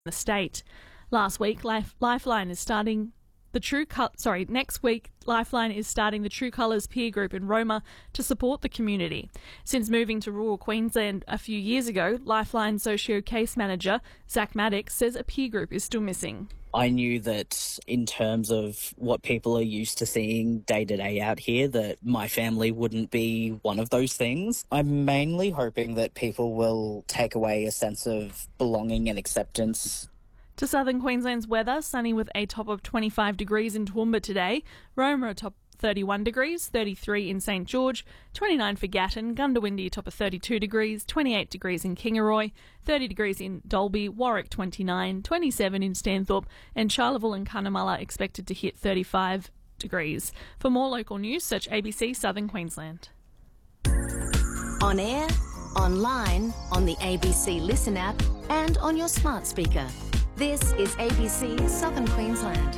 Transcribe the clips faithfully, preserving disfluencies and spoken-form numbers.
the state. Last week, Life, Lifeline is starting the True Col- sorry, next week, Lifeline is starting the True Colours peer group in Roma to support the community. Since moving to rural Queensland a few years ago, Lifeline socio case manager Zach Maddox says a peer group is still missing. I knew that in terms of what people are used to seeing day to day out here, that my family wouldn't be one of those things. I'm mainly hoping that people will take away a sense of belonging and acceptance. To southern Queensland's weather, sunny with a top of twenty-five degrees in Toowoomba today, Roma a top thirty-one degrees, thirty-three in St George, twenty-nine for Gatton, Gundawindi top of thirty-two degrees, twenty-eight degrees in Kingaroy, thirty degrees in Dalby, Warwick twenty-nine, twenty-seven in Stanthorpe, and Charleville and Cunnamulla expected to hit thirty-five degrees. For more local news, search A B C Southern Queensland. On air, online, on the A B C Listen app, and on your smart speaker. This is A B C Southern Queensland.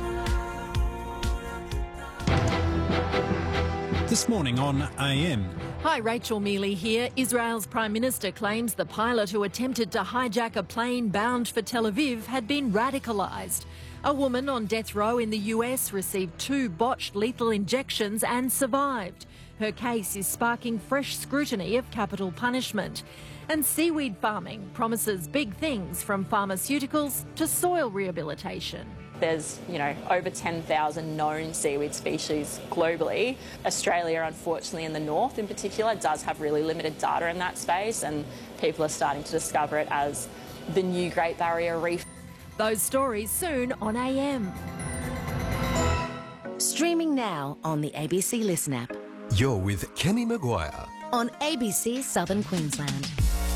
This morning on A M. Hi, Rachel Mealy here. Israel's Prime Minister claims the pilot who attempted to hijack a plane bound for Tel Aviv had been radicalised. A woman on death row in the U S received two botched lethal injections and survived. Her case is sparking fresh scrutiny of capital punishment. And seaweed farming promises big things, from pharmaceuticals to soil rehabilitation. There's, you know, over ten thousand known seaweed species globally. Australia, unfortunately, in the north in particular, does have really limited data in that space, and people are starting to discover it as the new Great Barrier Reef. Those stories soon on A M. Streaming now on the A B C Listen app. You're with Kenny Maguire on A B C Southern Queensland.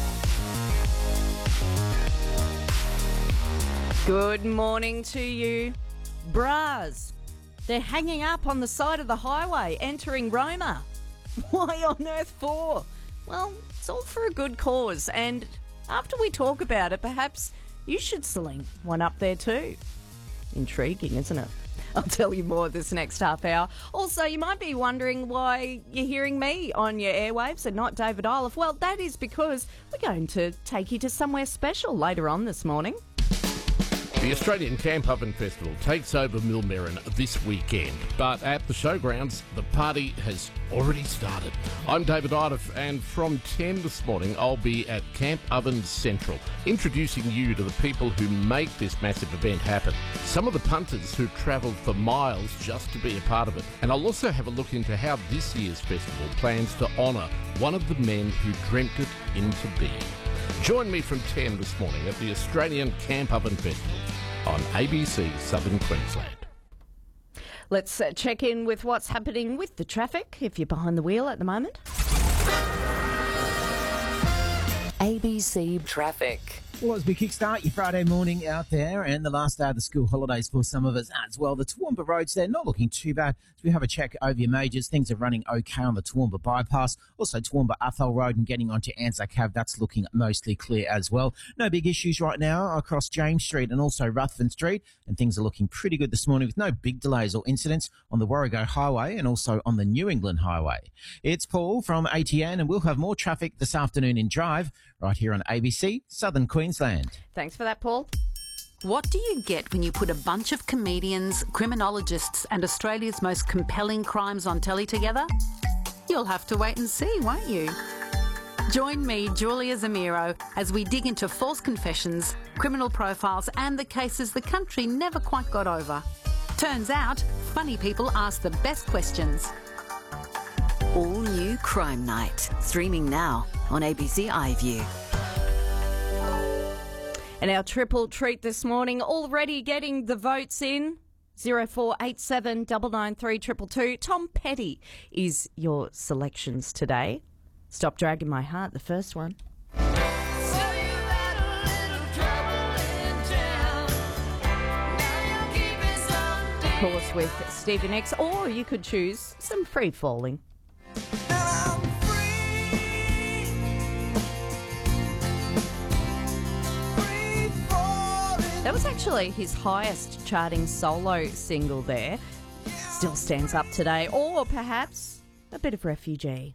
Good morning to you. Bras, they're hanging up on the side of the highway entering Roma. Why on earth for? Well, it's all for a good cause, and after we talk about it, perhaps you should sling one up there too. Intriguing, isn't it? I'll tell you more this next half hour. Also, you might be wondering why you're hearing me on your airwaves and not David Iliff. Well, that is because we're going to take you to somewhere special later on this morning. The Australian Camp Oven Festival takes over Millmerran this weekend, but at the showgrounds, the party has already started. I'm David Iliff, and from ten this morning, I'll be at Camp Oven Central, introducing you to the people who make this massive event happen. Some of the punters who travelled for miles just to be a part of it. And I'll also have a look into how this year's festival plans to honour one of the men who dreamt it into being. Join me from ten this morning at the Australian Camp Oven Festival on A B C Southern Queensland. Let's uh, check in with what's happening with the traffic, if you're behind the wheel at the moment. A B C Traffic. Well, as we kickstart your Friday morning out there, and the last day of the school holidays for some of us as well, the Toowoomba roads, they're not looking too bad. As we have a check over your majors, things are running okay on the Toowoomba bypass. Also, Toowoomba Athol Road and getting onto Anzac Ave, that's looking mostly clear as well. No big issues right now across James Street and also Ruthven Street, and things are looking pretty good this morning with no big delays or incidents on the Warrego Highway and also on the New England Highway. It's Paul from A T N, and we'll have more traffic this afternoon in Drive right here on A B C Southern Queensland. Thanks for that, Paul. What do you get when you put a bunch of comedians, criminologists and Australia's most compelling crimes on telly together? You'll have to wait and see, won't you? Join me, Julia Zamiro, as we dig into false confessions, criminal profiles and the cases the country never quite got over. Turns out, funny people ask the best questions. All new Crime Night, streaming now on A B C iView. And our triple treat this morning, already getting the votes in. zero four eight seven nine nine three two two two. Tom Petty is your selections today. Stop Dragging My Heart, the first one. Of course, with Stephen X, or you could choose some Free Falling. That was actually his highest charting solo single there. Still stands up today. Or perhaps a bit of Refugee.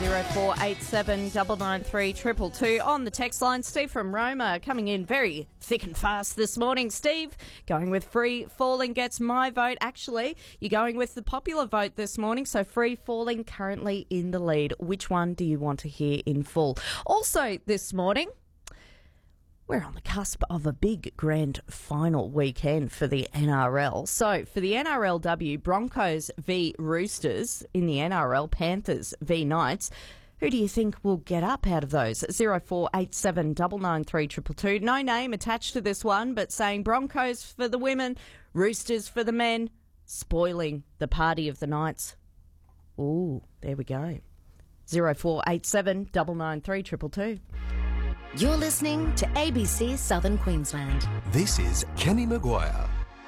zero four eight seven nine nine three two two two. On the text line, Steve from Roma coming in very thick and fast this morning. Steve, going with Free Falling gets my vote. Actually, you're going with the popular vote this morning, so Free Falling currently in the lead. Which one do you want to hear in full? Also this morning, we're on the cusp of a big grand final weekend for the N R L. So for the N R L W, Broncos v Roosters. In the N R L, Panthers v Knights. Who do you think will get up out of those? zero four eight seven nine nine three two two two. No name attached to this one, but saying Broncos for the women, Roosters for the men, spoiling the party of the Knights. Ooh, there we go. zero four eight seven nine nine three two two two. You're listening to A B C Southern Queensland. This is Kenny Maguire.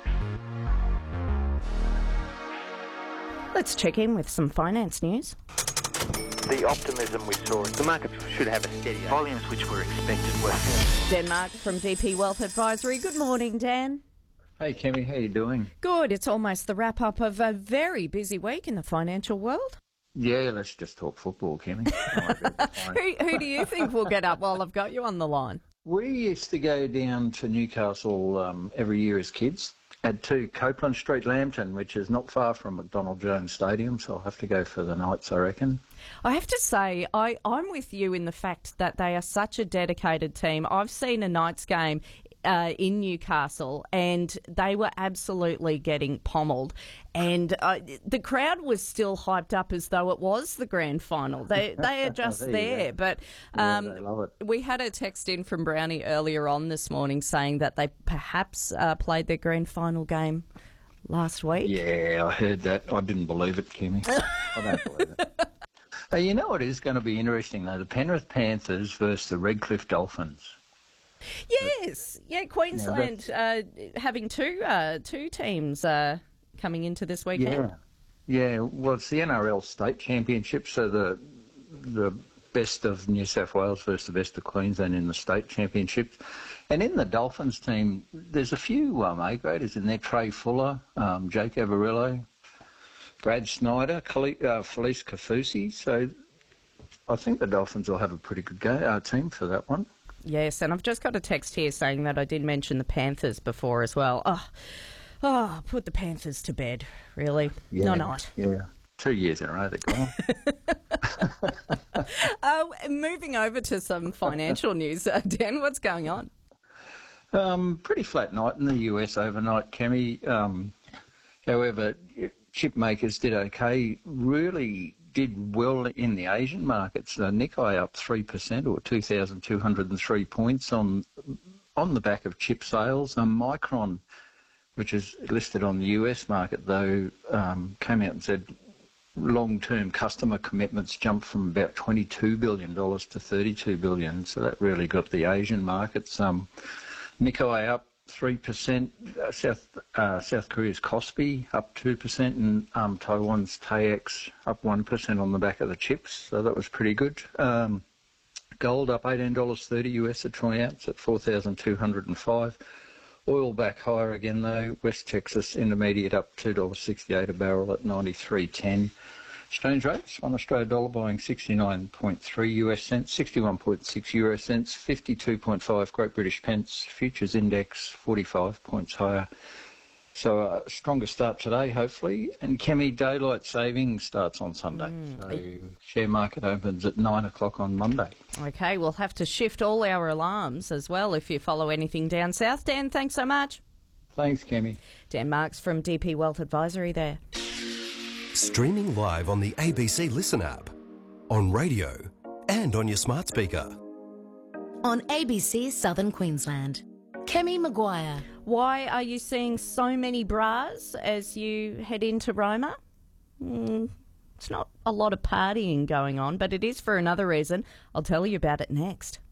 Let's check in with some finance news. The optimism we saw, the market should have a steady volumes which were expected were. Denmark from D P Wealth Advisory. Good morning, Dan. Hey, Kemi, how you doing? Good. It's almost the wrap-up of a very busy week in the financial world. Yeah, let's just talk football, Kemi. who, who do you think will get up while I've got you on the line? We used to go down to Newcastle um, every year as kids. At two Copeland Street, Lambton, which is not far from McDonald Jones Stadium, so I'll have to go for the Knights, I reckon. I have to say, I, I'm with you in the fact that they are such a dedicated team. I've seen a Knights game uh, in Newcastle, and they were absolutely getting pommelled. And uh, the crowd was still hyped up as though it was the grand final. They they are just there. there. But um, yeah, they love it. We had a text in from Brownie earlier on this morning saying that they perhaps uh, played their grand final game last week. Yeah, I heard that. I didn't believe it, Kimmy. I don't believe it. Uh, you know what is going to be interesting, though? The Penrith Panthers versus the Redcliffe Dolphins. Yes, yeah, Queensland uh, having two uh, two teams uh, coming into this weekend. Yeah, yeah. Well, it's the N R L State Championship, so the the best of New South Wales versus the best of Queensland in the State Championship. And in the Dolphins team, there's a few um, A-graders in there: Trey Fuller, um, Jake Avarillo, Brad Snyder, uh, Felice Kafusi. So I think the Dolphins will have a pretty good go, uh, team for that one. Yes, and I've just got a text here saying that I did mention the Panthers before as well. Oh, oh put the Panthers to bed, really. Yeah, no, not. Yeah, two years in a row they're gone. uh, moving over to some financial news. Uh, Dan, what's going on? Um, pretty flat night in the U S overnight, Kemi. Um, however, chip makers did okay. Really did well in the Asian markets. Uh, Nikkei up three percent or two thousand two hundred three points on on the back of chip sales. Um, Micron, which is listed on the U S market, though, um, came out and said long-term customer commitments jumped from about twenty-two billion dollars to thirty-two billion dollars. So that really got the Asian markets. Um, Nikkei up three percent, uh, South uh, South Korea's Kospi up two percent, and um, Taiwan's Taiex up one percent on the back of the chips, so that was pretty good. Um, gold up eighteen dollars thirty U S a troy ounce at four thousand two hundred five. Oil back higher again though, West Texas Intermediate up two dollars sixty-eight a barrel at ninety-three ten. Exchange rates, one Australian dollar buying sixty-nine point three U S cents, sixty-one point six euro cents, fifty-two point five Great British pence, futures index forty-five points higher. So a stronger start today, hopefully. And Kemi, daylight saving starts on Sunday. Mm. So share market opens at nine o'clock on Monday. Okay, we'll have to shift all our alarms as well if you follow anything down south. Dan, thanks so much. Thanks, Kemi. Dan Marks from D P Wealth Advisory there. Streaming live on the A B C Listen app, on radio and on your smart speaker. On A B C Southern Queensland. Kemi Maguire. Why are you seeing so many bras as you head into Roma? Mm, it's not a lot of partying going on, but it is for another reason. I'll tell you about it next.